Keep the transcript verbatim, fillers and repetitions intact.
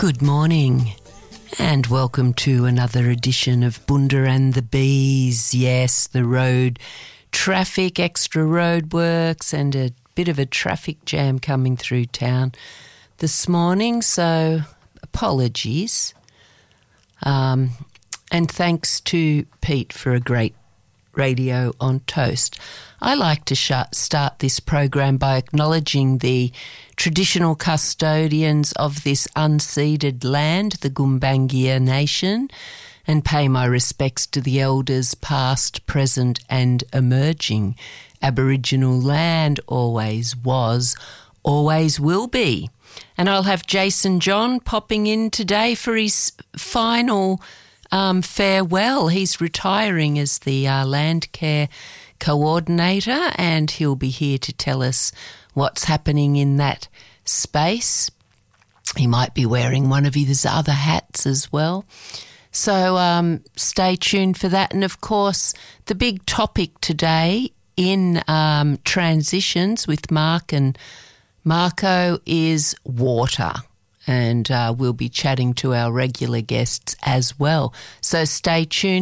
Good morning and welcome to another edition of Bunda and the Bees. Yes, the road traffic, extra roadworks and a bit of a traffic jam coming through town this morning, so apologies. Um, and thanks to Pete for a great radio on toast. I like to sh- start this program by acknowledging the traditional custodians of this unceded land, the Gumbaynggirr Nation, and pay my respects to the elders past, present and emerging. Aboriginal land always was, always will be. And I'll have Jason John popping in today for his final um, farewell. He's retiring as the uh, land care coordinator, and he'll be here to tell us what's happening in that space. He might be wearing one of his other hats as well. So um, stay tuned for that. And of course, the big topic today in um, Transitions with Mark and Marco is water. And uh, we'll be chatting to our regular guests as well. So stay tuned.